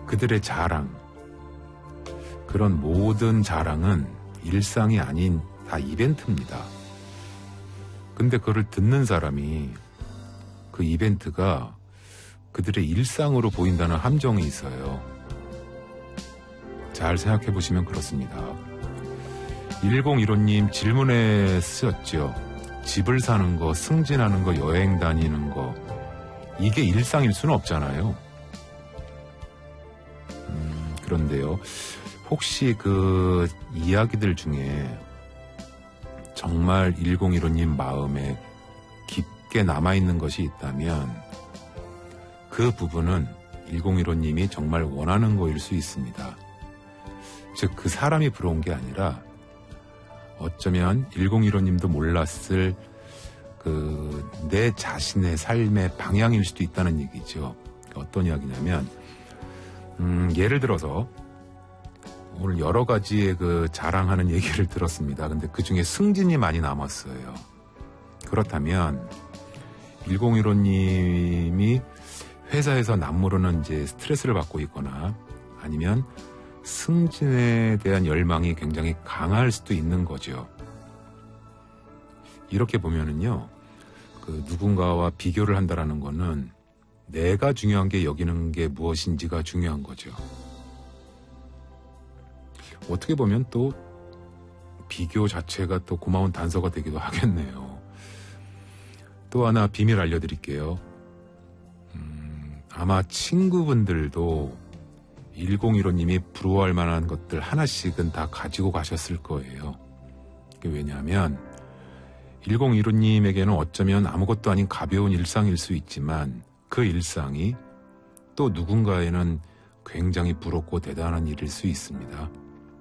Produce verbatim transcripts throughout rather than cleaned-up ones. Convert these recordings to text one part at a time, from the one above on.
그들의 자랑, 그런 모든 자랑은 일상이 아닌 다 이벤트입니다. 근데 그걸 듣는 사람이 그 이벤트가 그들의 일상으로 보인다는 함정이 있어요. 잘 생각해 보시면 그렇습니다. 일공일오님 질문에 쓰셨죠. 집을 사는 거, 승진하는 거, 여행 다니는 거, 이게 일상일 수는 없잖아요. 음, 그런데요, 혹시 그 이야기들 중에 정말 일공일오님 마음에 깊게 남아있는 것이 있다면 그 부분은 일공일오님이 정말 원하는 거일 수 있습니다. 즉, 그 사람이 부러운 게 아니라 어쩌면 일공일오님도 몰랐을 그 내 자신의 삶의 방향일 수도 있다는 얘기죠. 어떤 이야기냐면 음, 예를 들어서 오늘 여러 가지의 그 자랑하는 얘기를 들었습니다. 근데 그 중에 승진이 많이 남았어요. 그렇다면 일공일오님이 회사에서 남모르는 이제 스트레스를 받고 있거나 아니면 승진에 대한 열망이 굉장히 강할 수도 있는 거죠. 이렇게 보면은요, 그 누군가와 비교를 한다라는 거는 내가 중요한 게 여기는 게 무엇인지가 중요한 거죠. 어떻게 보면 또 비교 자체가 또 고마운 단서가 되기도 하겠네요. 또 하나 비밀 알려드릴게요. 음, 아마 친구분들도 일공일오님이 부러워할 만한 것들 하나씩은 다 가지고 가셨을 거예요. 왜냐하면 일공일오님에게는 어쩌면 아무것도 아닌 가벼운 일상일 수 있지만 그 일상이 또 누군가에는 굉장히 부럽고 대단한 일일 수 있습니다.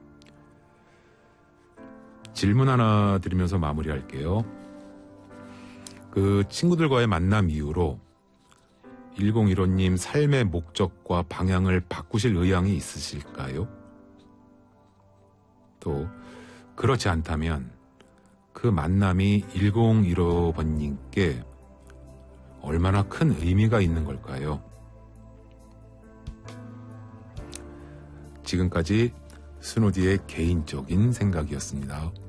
질문 하나 드리면서 마무리할게요. 그 친구들과의 만남 이후로 일공일오님 삶의 목적과 방향을 바꾸실 의향이 있으실까요? 또 그렇지 않다면 그 만남이 일공일오번님께 얼마나 큰 의미가 있는 걸까요? 지금까지 스누디의 개인적인 생각이었습니다.